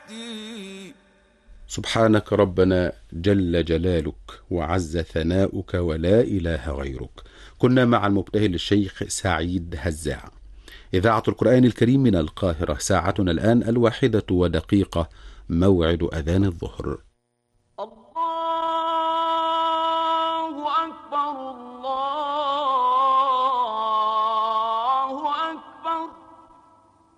سبحانك ربنا جل جلالك وعز ثناؤك ولا إله غيرك. كنا مع المبتهل الشيخ سعيد هزاع. إذاعة القرآن الكريم من القاهرة، ساعتنا الآن 1:01، موعد أذان الظهر.